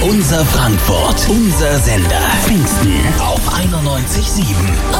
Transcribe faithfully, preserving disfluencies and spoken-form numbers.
Unser Frankfurt, unser Sender. Pfingsten auf einundneunzig Komma sieben.